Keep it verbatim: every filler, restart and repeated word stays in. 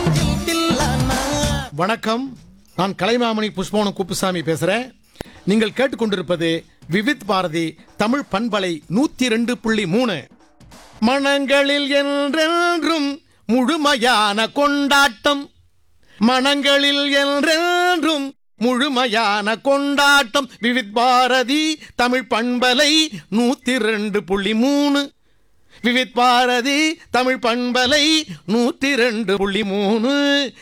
வணக்கம், நான் கலைமாமணி புஷ்பவனம் குப்புசாமி பேசுறேன். நீங்கள் கேட்டுக்கொண்டிருப்பது விவித் பாரதி தமிழ் பண்பலை நூத்தி ரெண்டு புள்ளி மூணு. மனங்களில் என்றென்றும் முழுமையான கொண்டாட்டம், மனங்களில் என்றென்றும் முழுமையான கொண்டாட்டம். விவித் பாரதி தமிழ் பண்பலை நூத்தி ரெண்டு புள்ளி மூணு. விவித் பாரதி தமிழ் பண்பலை நூத்தி ரெண்டு புள்ளி மூணு.